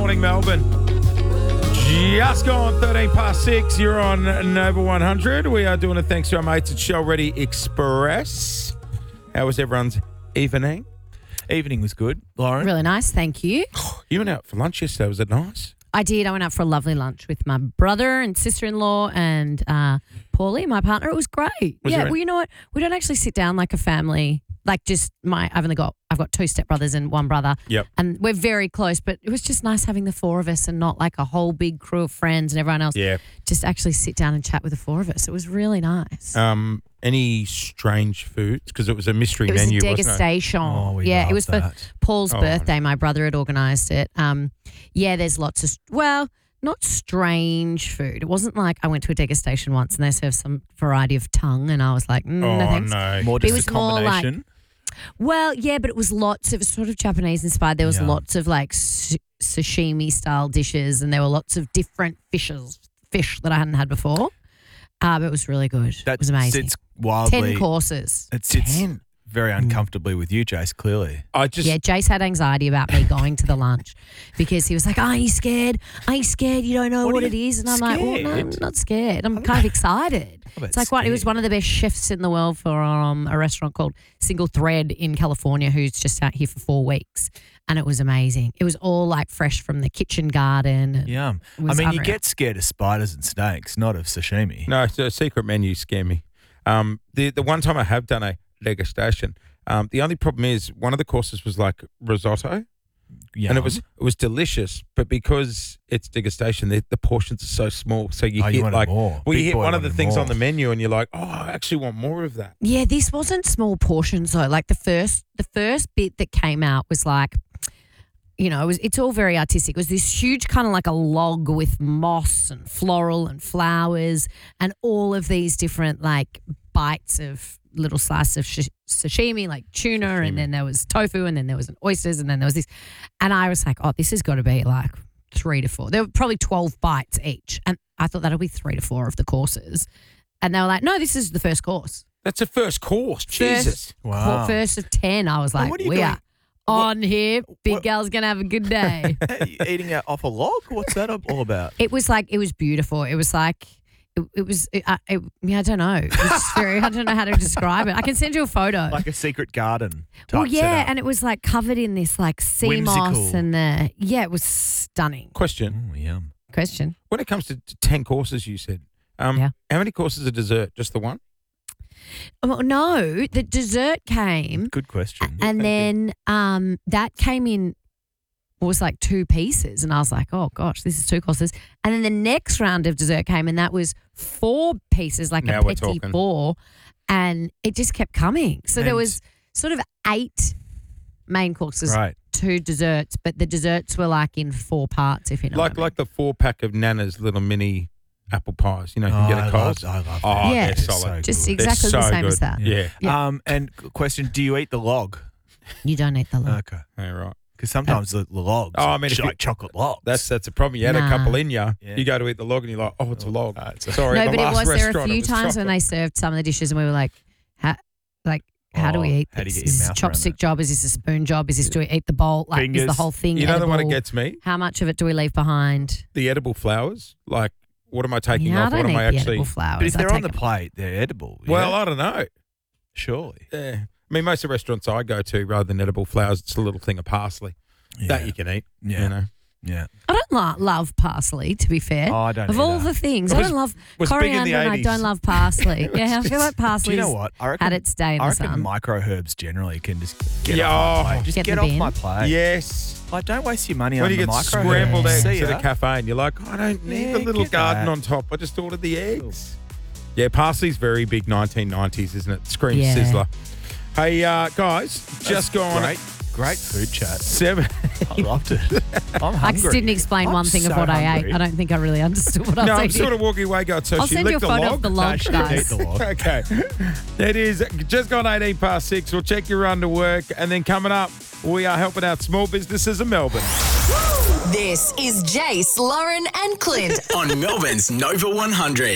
morning, Melbourne. Just gone 13 past 6. You're on Nova 100. We are doing it thanks to our mates at Shell Ready Express. How was everyone's evening? Evening was good, Lauren. Really nice, thank you. You went out for lunch yesterday. Was it nice? I did. I went out for a lovely lunch with my brother and sister-in-law and Paulie, my partner. It was great. Was yeah, it? well, you know what? We don't actually sit down like a family. Like just I've got 2 stepbrothers and one brother. Yep. And we're very close, but it was just nice having the 4 of us and not like a whole big crew of friends and everyone else. Yeah. Just actually sit down and chat with the 4 of us. It was really nice. Any strange foods? Because it was a mystery It was menu, a wasn't it? degustation. we yeah, love it was that. for Paul's Oh, birthday. My brother had organised it. There's lots of, not strange food. It wasn't like I went to a degustation once and they served some variety of tongue and I was like, no thanks. No. More It just was a more like- combination. Well, yeah, but it was sort of Japanese inspired. There was Yeah. lots of like sashimi style dishes and there were lots of different fish that I hadn't had before. But it was really good. That it was amazing. sits wildly. 10 courses. It sits 10. very uncomfortably with you, Jace, clearly. I just Yeah, Jace had anxiety about me going to the lunch because he was like, "Are you scared? Are you scared? You don't know What what are it you is." And I'm like, "Well, no, I'm scared? not scared. I'm kind of excited." bet It's like it was scared. one of the best chefs in the world for a restaurant called Single Thread in California, who's just out here for 4 weeks, and it was amazing. It was all like fresh from the kitchen garden. and Yum. it was I mean, unreal. you get scared of spiders and snakes, not of sashimi. No, it's a secret menu scare me. The one time I have done a degustation, the only problem is one of the courses was like risotto, Yum. and it was delicious, but because it's degustation, the portions are so small, so you Oh, you hit wanted like more. well, you Big hit boy one of the wanted things more. on the menu, and you're like, oh, I actually want more of that. Yeah, this wasn't small portions though. Like the first bit that came out was like, it's all very artistic. It was this huge kind of like a log with moss and floral and flowers and all of these different like bites of little slices of sashimi, like tuna, and then there was tofu, and then there was oysters, and then there was this. And I was like, oh, this has got to be like 3 to 4. There were probably 12 bites each. And I thought that'll be 3 to 4 of the courses. And they were like, no, this is the first course. That's a first course. Jesus. Wow. First of 10, I was like, what are you we doing? are on here. Big what- girl's going to have a good day. Eating it off a log? What's that all about? It was beautiful. It was like, I don't know. It was just I don't know how to describe it. I can send you a photo. Like a secret garden type well, yeah, setup. and it was like covered in this like sea moss Whimsical. and it was stunning. Question: Yum. Question. when it comes to 10 courses, you said, Yeah. how many courses of dessert? Just the one? Well, no, the dessert came Good question. and then that came in. Was like 2 pieces, and I was like, "Oh gosh, this is 2 courses." And then the next round of dessert came, and that was 4 pieces, like Now a we're petit talking. four, and it just kept coming. So there And- was sort of 8 main courses, Right. 2 desserts, but the desserts were like in 4 parts, if you know. Like the 4-pack of Nana's little mini apple pies. You know, you can get I a Coles. love that. Oh, Yeah. they're It's solid. so just good. exactly They're the so same as good. that. Yeah. Yeah. And question, do you eat the log? You don't eat the lot. Okay. Yeah, right. Because sometimes the logs Oh, I are mean, if you- like chocolate logs. That's a problem. You had a Nah. couple in you. Yeah. You go to eat the log and you're like, oh, it's a log. it's a- Sorry, No, the but it last was there a restaurant, few it was times when chocolate. they served some of the dishes, and we were like, how do we eat how do you this? get your Is this a mouth around chopstick that? job? Is this a spoon job? Is this do we eat the bowl? Like, is Fingers. the whole thing You know the one that edible? gets me? How much of it do we leave behind? The edible flowers. Like, what am I taking Yeah, I off? What don't am eat I the actually? edible flowers. But if I they're on take the them. plate, they're edible. Yeah? Well, I don't know. surely. Yeah. I mean, most of the restaurants I go to, rather than edible flowers, it's a little thing of parsley that you can eat. Yeah. You know. Yeah. I don't love parsley, to be fair. Oh, I don't Of all either. the things, It I was- don't love was big in the coriander and I 80s. don't love parsley. Yeah, I feel like Do parsley's you know what? I reckon, had its day in I the reckon sun. micro herbs generally can just get Yeah, off my oh. plate. Just Get get in the off bin. my plate. Yes. Like, don't waste your money When on you the get micro scrambled herbs. eggs See at ya. a cafe and you're like, I don't need Yeah, the little get garden that. on top. I just ordered the eggs. Yeah, parsley's very big 1990s, isn't it? Scream Yeah. sizzler. Hey, guys, just gone Great food chat. 7. I loved it. I'm I hungry. just didn't explain I'm one thing of so what I hungry. ate. I don't think I really understood what I No, was I'm eating. sort of walking away going, so I'll she send you a licked the photo log? of the log, she didn't guys. eat the log. Okay. It is just gone 18 past 6. We'll check your run to work. And then coming up, we are helping out small businesses in Melbourne. This is Jace, Lauren, and Clint. On Melbourne's Nova 100.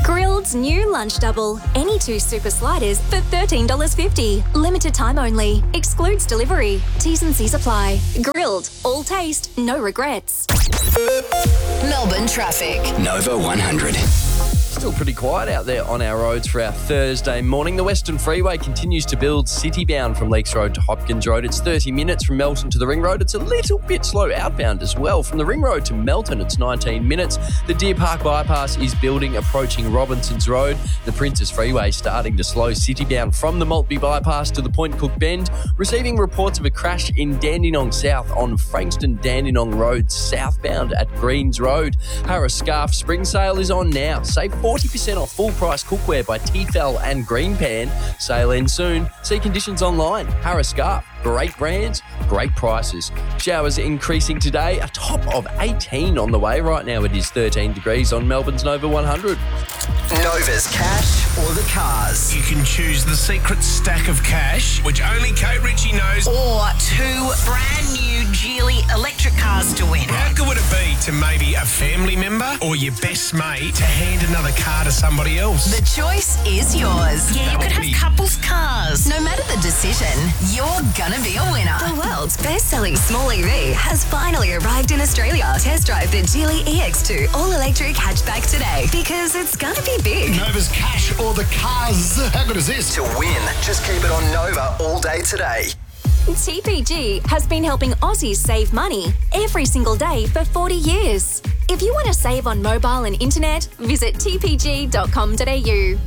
Grilled's new lunch double. Any 2 super sliders for $13.50. Limited time only. Excludes delivery. T's and C's apply. Grilled. All taste, no regrets. Melbourne traffic. Nova 100. Still pretty quiet out there on our roads for our Thursday morning. The Western Freeway continues to build city-bound from Leakes Road to Hopkins Road. It's 30 minutes from Melton to the Ring Road. It's a little bit slow outbound as well. From the Ring Road to Melton, it's 19 minutes. The Deer Park Bypass is building approaching Robinsons Road. The Princess Freeway starting to slow city-bound from the Maltby Bypass to the Point Cook Bend. Receiving reports of a crash in Dandenong South on Frankston-Dandenong Road, southbound at Greens Road. Harris Scarf Spring Sale is on now. Save 40% off full-price cookware by Tefal and Greenpan. Sale ends soon. See conditions online. Harris Scarf. Great brands, great prices. Showers increasing today. A top of 18 on the way. Right now it is 13 degrees on Melbourne's Nova 100. Nova's cash or the cars. You can choose the secret stack of cash, which only Kate Ritchie knows. Or 2 brand new Geely electric cars to win. How good would it be to maybe a family member or your best mate to hand another car to somebody else? The choice is yours. Yeah, you could have couples cars. No matter the decision, you're gonna be a winner. The world's best-selling small EV has finally arrived in Australia. Test drive the Geely EX2 all-electric hatchback today because it's gonna be big. Nova's cash or the cars. How good is this? To win, just keep it on Nova all day today. TPG has been helping Aussies save money every single day for 40 years. If you want to save on mobile and internet, visit tpg.com.au.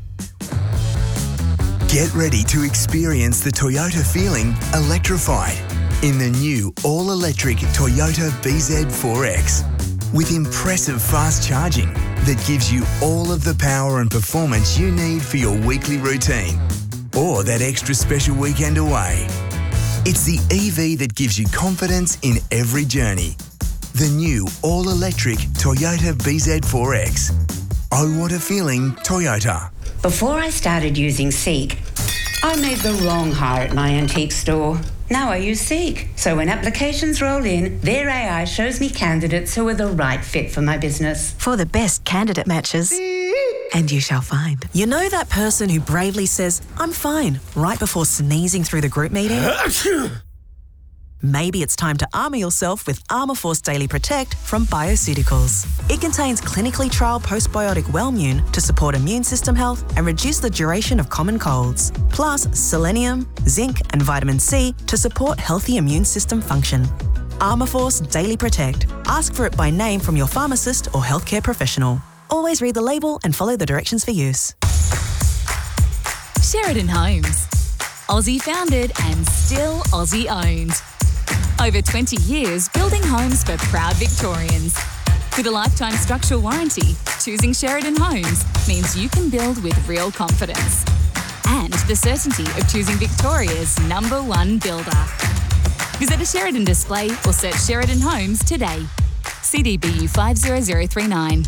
Get ready to experience the Toyota feeling electrified in the new all-electric Toyota BZ4X. With impressive fast charging that gives you all of the power and performance you need for your weekly routine or that extra special weekend away. It's the EV that gives you confidence in every journey. The new all-electric Toyota BZ4X. Oh, what a feeling, Toyota. Before I started using Seek, I made the wrong hire at my antique store. Now I use Seek. So when applications roll in, their AI shows me candidates who are the right fit for my business. For the best candidate matches. And you shall find. You know that person who bravely says, "I'm fine," right before sneezing through the group meeting? Maybe it's time to armour yourself with Armour Force Daily Protect from Bioceuticals. It contains clinically trialled postbiotic Wellmune to support immune system health and reduce the duration of common colds. Plus selenium, zinc and vitamin C to support healthy immune system function. Armour Force Daily Protect. Ask for it by name from your pharmacist or healthcare professional. Always read the label and follow the directions for use. Sheridan Homes. Aussie founded and still Aussie owned. Over 20 years building homes for proud Victorians. With a lifetime structural warranty, choosing Sheridan Homes means you can build with real confidence. And the certainty of choosing Victoria's #1 builder. Visit a Sheridan display or search Sheridan Homes today. CDBU 50039.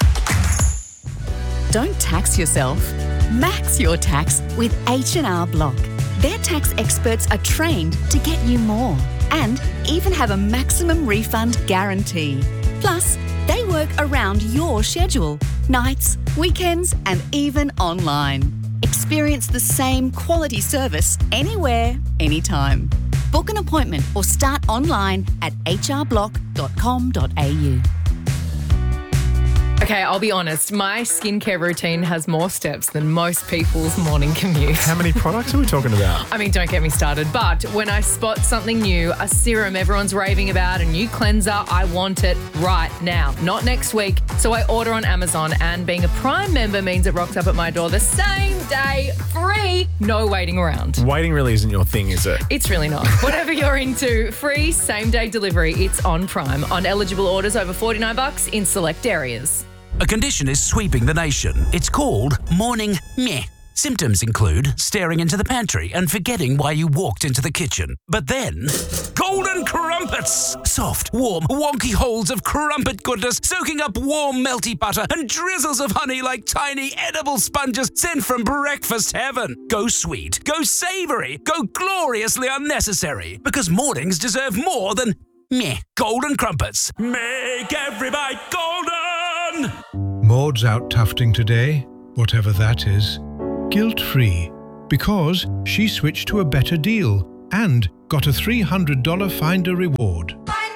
Don't tax yourself. Max your tax with H&R Block. Their tax experts are trained to get you more and even have a maximum refund guarantee. Plus, they work around your schedule, nights, weekends, and even online. Experience the same quality service anywhere, anytime. Book an appointment or start online at hrblock.com.au. Okay, I'll be honest. My skincare routine has more steps than most people's morning commute. How many products are we talking about? I mean, don't get me started. But when I spot something new, a serum everyone's raving about, a new cleanser, I want it right now, not next week. So I order on Amazon, and being a Prime member means it rocks up at my door the same day, free, no waiting around. Waiting really isn't your thing, is it? It's really not. Whatever you're into, free same-day delivery. It's on Prime on eligible orders over $49 in select areas. A condition is sweeping the nation. It's called morning meh. Symptoms include staring into the pantry and forgetting why you walked into the kitchen. But then, golden crumpets! Soft, warm, wonky holes of crumpet goodness soaking up warm, melty butter and drizzles of honey like tiny edible sponges sent from breakfast heaven. Go sweet, go savoury, go gloriously unnecessary. Because mornings deserve more than meh. Golden crumpets. Make every bite golden! Maud's out tufting today, whatever that is, guilt-free, because she switched to a better deal and got a $300 Finder reward.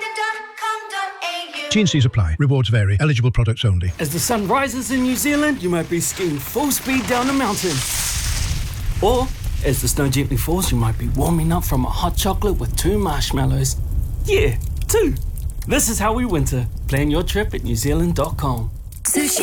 T&Cs apply. Rewards vary. Eligible products only. As the sun rises in New Zealand, you might be skiing full speed down a mountain. Or, as the snow gently falls, you might be warming up from a hot chocolate with 2 marshmallows. Yeah, 2. This is how we winter. Plan your trip at newzealand.com. Sushi